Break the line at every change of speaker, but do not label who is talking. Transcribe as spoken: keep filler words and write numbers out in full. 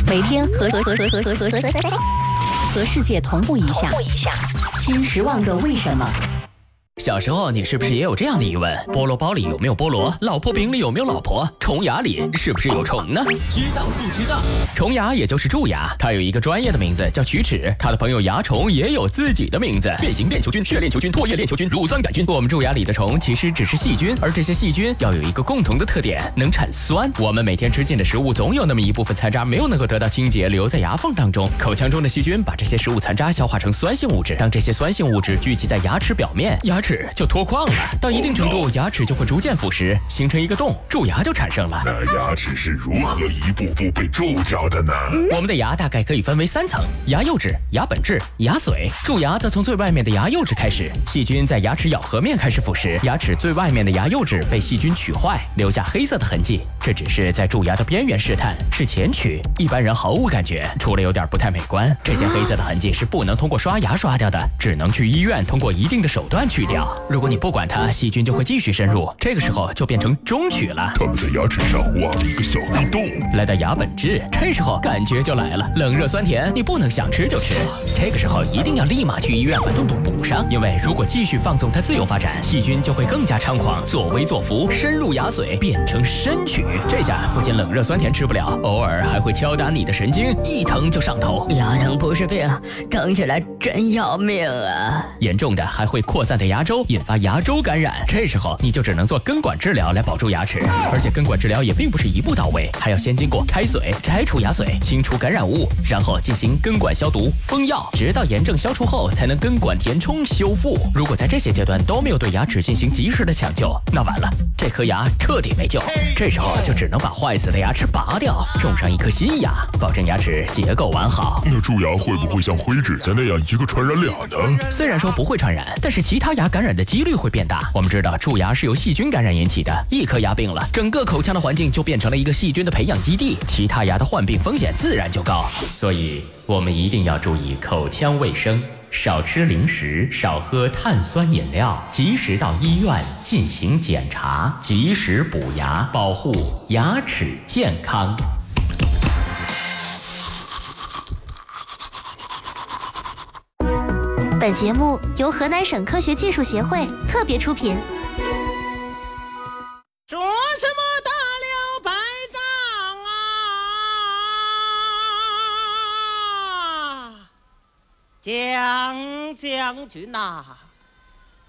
每天和和和和和和和和和世界同步一下，新十万个为什么。
小时候你是不是也有这样的疑问？菠萝包里有没有菠萝？老婆饼里有没有老婆？虫牙里是不是有虫呢？
知道不知道？
虫牙也就是蛀牙，它有一个专业的名字叫龋齿。它的朋友蚜虫也有自己的名字：变形链球菌、血链球菌、唾液链球菌、乳酸杆菌。我们蛀牙里的虫其实只是细菌，而这些细菌要有一个共同的特点，能产酸。我们每天吃进的食物总有那么一部分残渣没有能够得到清洁，留在牙缝当中。口腔中的细菌把这些食物残渣消化成酸性物质，当这些酸性物质聚集在牙齿表面，牙齿就脱矿了。到一定程度，牙齿就会逐渐腐蚀，形成一个洞，蛀牙就产生了。
那牙齿是如何一步步被蛀掉的呢？
我们的牙大概可以分为三层：牙釉质、牙本质、牙髓。蛀牙则从最外面的牙釉质开始，细菌在牙齿咬合面开始腐蚀，牙齿最外面的牙釉质被细菌取坏，留下黑色的痕迹。这只是在蛀牙的边缘试探，是前龋，一般人毫无感觉，除了有点不太美观。这些黑色的痕迹是不能通过刷牙刷掉的，只能去医院通过一定的手段去掉。如果你不管它，细菌就会继续深入，这个时候就变成中龋了。
他们在牙齿上挖了一个小黑洞，
来到牙本质，这时候感觉就来了，冷热酸甜，你不能想吃就吃。这个时候一定要立马去医院把洞洞补上，因为如果继续放纵它自由发展，细菌就会更加猖狂，作威作福，深入牙髓，变成深龋。这下不仅冷热酸甜吃不了，偶尔还会敲打你的神经，一疼就上头。
牙疼不是病，疼起来真要命啊！
严重的还会扩散在牙周，引发牙周感染。这时候你就只能做根管治疗来保住牙齿，而且根管治疗也并不是一步到位，还要先经过开髓、摘除牙髓、清除感染物，然后进行根管消毒、封药，直到炎症消除后才能根管填充修复。如果在这些阶段都没有对牙齿进行及时的抢救，那完了，这颗牙彻底没救。这时候就只能把坏死的牙齿拔掉，种上一颗新牙，保证牙齿结构完好。
那蛀牙会不会像灰指甲那样一个传染俩呢？
虽然说不会传染，但是其他牙感染的几率会变大。我们知道蛀牙是由细菌感染引起的，一颗牙病了，整个口腔的环境就变成了一个细菌的培养基地，其他牙的患病风险自然就高。所以我们一定要注意口腔卫生，少吃零食，少喝碳酸饮料，及时到医院进行检查，及时补牙，保护牙齿健康。
本节目由河南省科学技术协会特别出品。
说什么大了百丈啊，蒋将军呐、啊！